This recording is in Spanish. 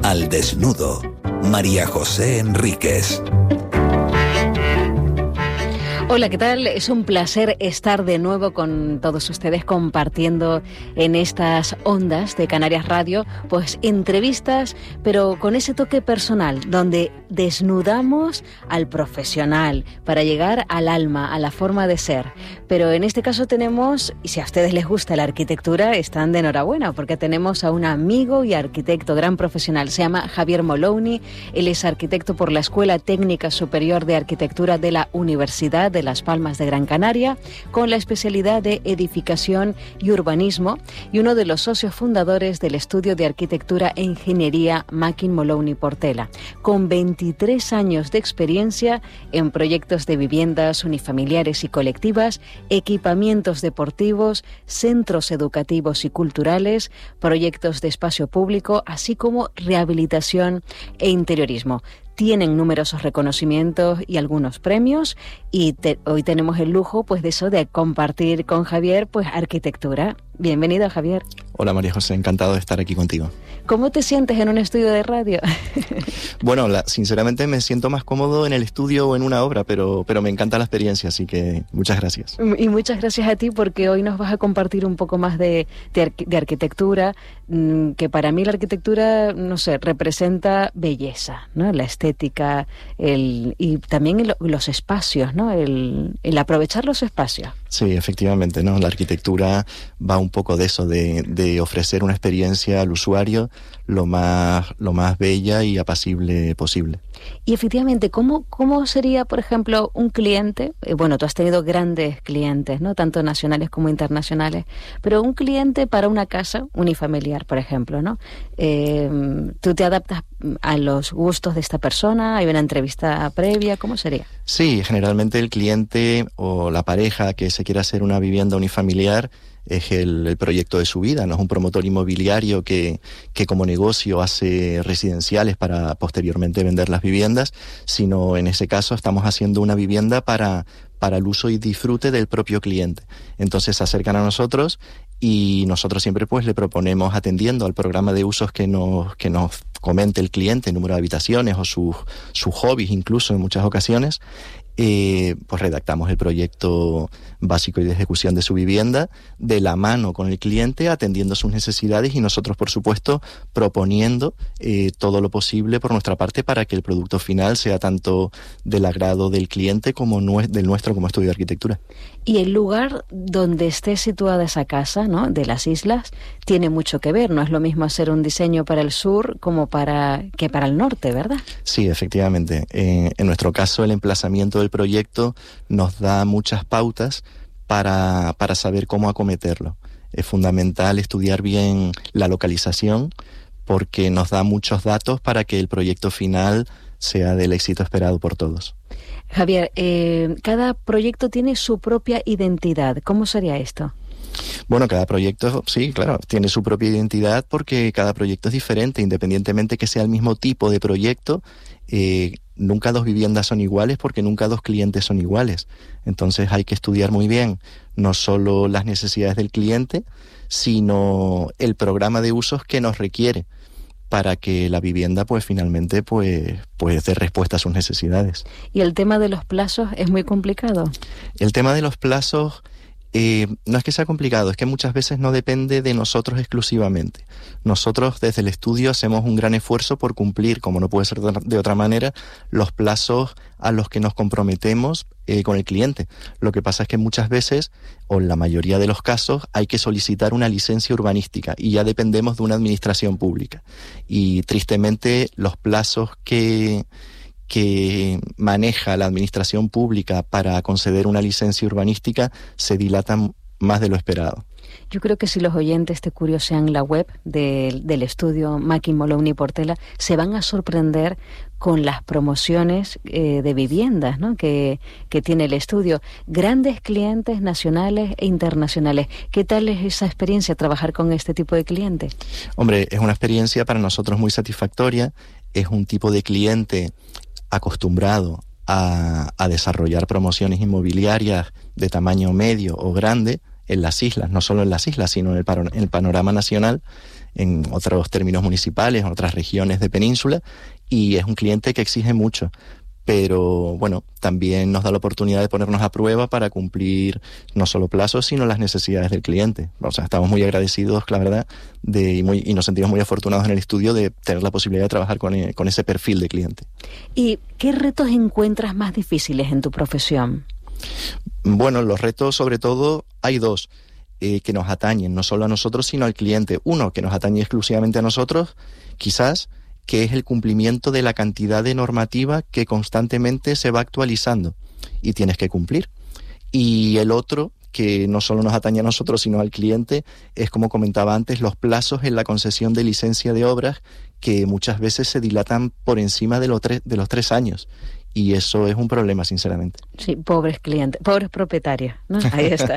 Al desnudo, María José Enríquez. Hola, ¿qué tal? Es un placer estar de nuevo con todos ustedes compartiendo en estas ondas de Canarias Radio, pues entrevistas, pero con ese toque personal, donde desnudamos al profesional para llegar al alma, a la forma de ser. Pero en este caso tenemos, y si a ustedes les gusta la arquitectura, están de enhorabuena, porque tenemos a un amigo y arquitecto, gran profesional, se llama Javier Molowny. Él es arquitecto por la Escuela Técnica Superior de Arquitectura de la Universidad de Las Palmas de Gran Canaria, con la especialidad de edificación y urbanismo, y uno de los socios fundadores del estudio de arquitectura e ingeniería Mackin Molowny Portela, con 23 años de experiencia en proyectos de viviendas unifamiliares y colectivas, equipamientos deportivos, centros educativos y culturales, proyectos de espacio público, así como rehabilitación e interiorismo. Tienen numerosos reconocimientos y algunos premios, y hoy tenemos el lujo pues de eso, de compartir con Javier pues arquitectura. Bienvenido, Javier. Hola, María José, encantado de estar aquí contigo. ¿Cómo te sientes en un estudio de radio? Bueno, sinceramente me siento más cómodo en el estudio o en una obra, pero me encanta la experiencia, así que muchas gracias. Y muchas gracias a ti, porque hoy nos vas a compartir un poco más de arquitectura, que para mí la arquitectura, no sé, representa belleza, ¿no? La estética, y también los espacios, ¿no? El aprovechar los espacios. Sí, efectivamente, ¿no? La arquitectura va un poco de eso, de ofrecer una experiencia al usuario lo más bella y apacible posible. Y efectivamente, ¿cómo sería, por ejemplo, un cliente? Bueno, tú has tenido grandes clientes, ¿no? Tanto nacionales como internacionales, pero un cliente para una casa unifamiliar, por ejemplo, ¿no? ¿Tú te adaptas a los gustos de esta persona? ¿Hay una entrevista previa? ¿Cómo sería? Sí, generalmente el cliente o la pareja que se quiera hacer una vivienda unifamiliar es el proyecto de su vida, no es un promotor inmobiliario que como negocio hace residenciales para posteriormente vender las viviendas, sino en ese caso estamos haciendo una vivienda para el uso y disfrute del propio cliente. Entonces se acercan a nosotros y nosotros siempre pues le proponemos, atendiendo al programa de usos que nos comente el cliente, número de habitaciones o sus hobbies incluso en muchas ocasiones, pues redactamos el proyecto básico y de ejecución de su vivienda de la mano con el cliente, atendiendo sus necesidades y nosotros, por supuesto, proponiendo todo lo posible por nuestra parte para que el producto final sea tanto del agrado del cliente como del nuestro como estudio de arquitectura. Y el lugar donde esté situada esa casa, ¿no?, de las islas, tiene mucho que ver. No es lo mismo hacer un diseño para el sur como para el norte, ¿verdad? Sí, efectivamente. En nuestro caso, el emplazamiento del proyecto nos da muchas pautas para saber cómo acometerlo. Es fundamental estudiar bien la localización porque nos da muchos datos para que el proyecto final sea del éxito esperado por todos. Javier, cada proyecto tiene su propia identidad. ¿Cómo sería esto? Bueno, cada proyecto, sí, claro, tiene su propia identidad porque cada proyecto es diferente, independientemente que sea el mismo tipo de proyecto. Nunca dos viviendas son iguales porque nunca dos clientes son iguales. Entonces hay que estudiar muy bien no solo las necesidades del cliente, sino el programa de usos que nos requiere para que la vivienda pues finalmente pues dé respuesta a sus necesidades. ¿Y el tema de los plazos es muy complicado? El tema de los plazos no es que sea complicado, es que muchas veces no depende de nosotros exclusivamente. Nosotros desde el estudio hacemos un gran esfuerzo por cumplir, como no puede ser de otra manera, los plazos a los que nos comprometemos con el cliente. Lo que pasa es que muchas veces, o en la mayoría de los casos, hay que solicitar una licencia urbanística y ya dependemos de una administración pública. Y tristemente los plazos que maneja la administración pública para conceder una licencia urbanística se dilatan más de lo esperado. Yo creo que si los oyentes te curiosean la web del estudio Mackin Molowny Portela, se van a sorprender con las promociones de viviendas, ¿no?, que tiene el estudio. Grandes clientes nacionales e internacionales. ¿Qué tal es esa experiencia, trabajar con este tipo de clientes? Hombre, es una experiencia para nosotros muy satisfactoria. Es un tipo de cliente acostumbrado a desarrollar promociones inmobiliarias de tamaño medio o grande en las islas, no solo en las islas, sino en el panorama nacional. en otros términos municipales, en otras regiones de península, y es un cliente que exige mucho. Pero bueno, también nos da la oportunidad de ponernos a prueba para cumplir no solo plazos, sino las necesidades del cliente. O sea, estamos muy agradecidos, la verdad, y nos sentimos muy afortunados en el estudio de tener la posibilidad de trabajar con ese perfil de cliente. ¿Y qué retos encuentras más difíciles en tu profesión? Bueno, los retos, sobre todo, hay dos que nos atañen, no solo a nosotros, sino al cliente. Uno, que nos atañe exclusivamente a nosotros, quizás, que es el cumplimiento de la cantidad de normativa que constantemente se va actualizando y tienes que cumplir. Y el otro, que no solo nos atañe a nosotros, sino al cliente, es, como comentaba antes, los plazos en la concesión de licencia de obras, que muchas veces se dilatan por encima de los 3 años. Y eso es un problema, sinceramente. Sí, pobres clientes, pobres propietarios, ¿no? Ahí está.